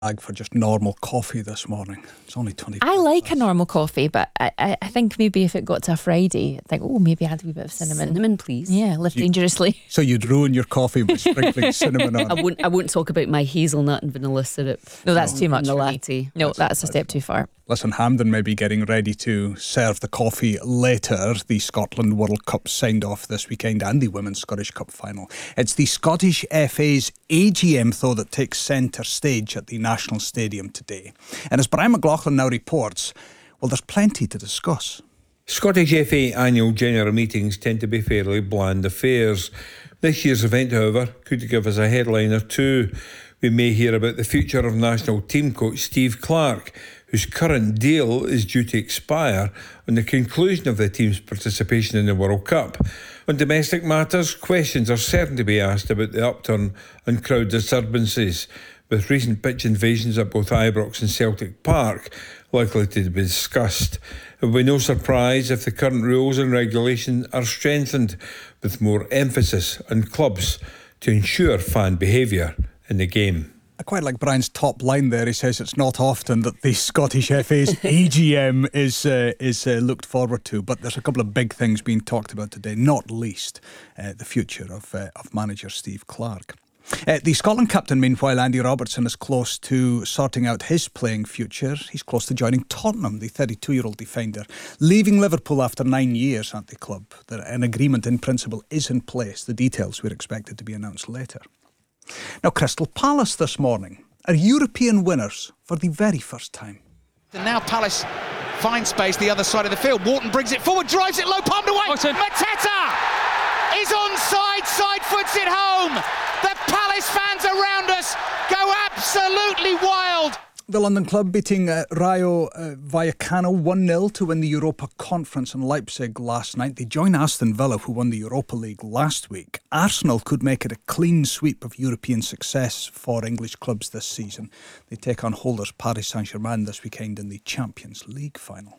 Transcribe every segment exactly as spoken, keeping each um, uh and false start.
for just normal coffee this morning. It's only twenty. I like a normal coffee, but I, I, I think maybe if it got to a Friday, I'd think, oh, maybe add a wee bit of cinnamon. Cinnamon, please. Yeah, live You- dangerously. So you'd ruin your coffee by sprinkling cinnamon on I it. won't. I won't talk about my hazelnut and vanilla syrup. No, that's in- too much in the for me. latte. No, that's a step too far. Listen, Hampden may be getting ready to serve the coffee later. The Scotland World Cup signed off this weekend and the Women's Scottish Cup final. It's the Scottish F A's A G M, though, that takes centre stage at the National Stadium today. And as Brian McLaughlin now reports, well, there's plenty to discuss. Scottish F A annual general meetings tend to be fairly bland affairs. This year's event, however, could give us a headline or two. We may hear about the future of national team coach Steve Clarke, whose current deal is due to expire on the conclusion of the team's participation in the World Cup. On domestic matters, questions are certain to be asked about the upturn on crowd disturbances, with recent pitch invasions at both Ibrox and Celtic Park likely to be discussed. It will be no surprise if the current rules and regulations are strengthened, with more emphasis on clubs to ensure fan behaviour in the game. I quite like Brian's top line there. He says it's not often that the Scottish F A's A G M is uh, is uh, looked forward to, but there's a couple of big things being talked about today, not least uh, the future of uh, of manager Steve Clarke. Uh, the Scotland captain, meanwhile, Andy Robertson, is close to sorting out his playing future. He's close to joining Tottenham, the thirty-two-year-old defender, leaving Liverpool after nine years at the club. An agreement in principle is in place. The details were expected to be announced later. Now, Crystal Palace this morning are European winners for the very first time. And now Palace find space the other side of the field. Wharton brings it forward, drives it low, palmed away. Wharton. Mateta is onside, side foots it home. The Palace fans around us go absolutely wild. The London club beating uh, Rayo uh, Vallecano one nil to win the Europa Conference in Leipzig last night. They join Aston Villa, who won the Europa League last week. Arsenal could make it a clean sweep of European success for English clubs this season. They take on holders Paris Saint-Germain this weekend in the Champions League final.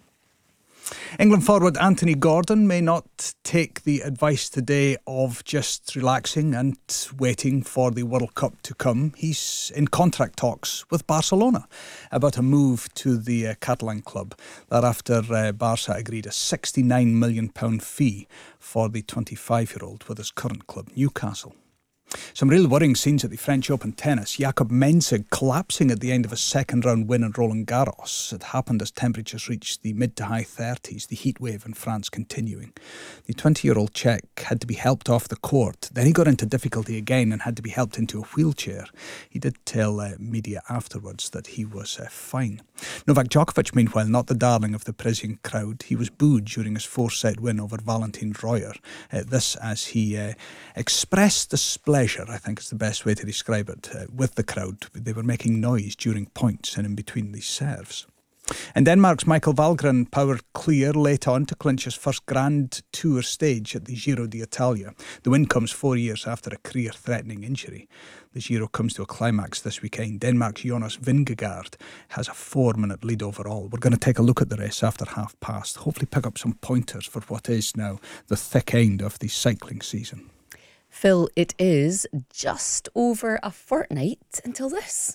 England forward Anthony Gordon may not take the advice today of just relaxing and waiting for the World Cup to come. He's in contract talks with Barcelona about a move to the uh, Catalan club. That after uh, Barca agreed a sixty-nine million pounds fee for the twenty-five-year-old with his current club, Newcastle. Some real worrying scenes at the French Open tennis. Jakob Mensah collapsing at the end of a second-round win in Roland Garros. It happened as temperatures reached the mid to high thirties, the heat wave in France continuing. The twenty-year-old Czech had to be helped off the court. Then he got into difficulty again and had to be helped into a wheelchair. He did tell uh, media afterwards that he was uh, fine. Novak Djokovic, meanwhile, not the darling of the Parisian crowd. He was booed during his four-set win over Valentin Royer. Uh, this as he uh, expressed displeasure, I think is the best way to describe it, uh, with the crowd. They were making noise during points and in between these serves. And Denmark's Michael Valgren powered clear late on to clinch his first Grand Tour stage at the Giro d'Italia. The win comes four years after a career-threatening injury. The Giro comes to a climax this weekend. Denmark's Jonas Vingegaard has a four-minute lead overall. We're going to take a look at the race after half past, hopefully pick up some pointers for what is now the thick end of the cycling season. Phil, it is just over a fortnight until this.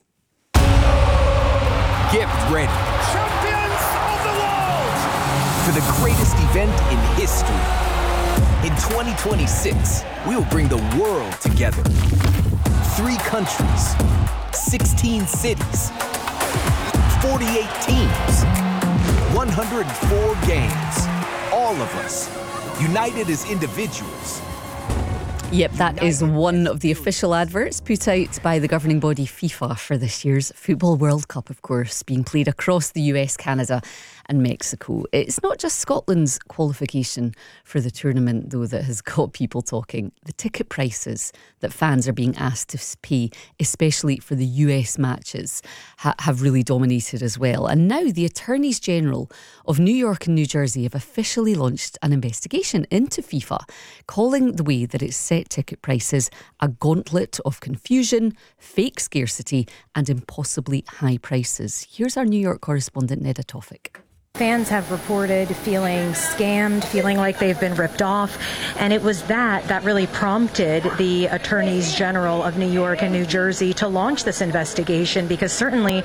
Get ready Champions of the world! for the greatest event in history. In twenty twenty-six, we will bring the world together. Three countries, sixteen cities, forty-eight teams, one hundred four games. All of us, united as individuals. Yep, that is one of the official adverts put out by the governing body FIFA for this year's Football World Cup, of course, being played across the U S, Canada and Mexico. It's not just Scotland's qualification for the tournament, though, that has got people talking. The ticket prices that fans are being asked to pay, especially for the U S matches, ha- have really dominated as well. And now the Attorneys General of New York and New Jersey have officially launched an investigation into FIFA, calling the way that it's set ticket prices a gauntlet of confusion, fake scarcity and impossibly high prices. Here's our New York correspondent Neda Tawfik. Fans have reported feeling scammed, feeling like they've been ripped off, and it was that that really prompted the Attorneys General of New York and New Jersey to launch this investigation, because certainly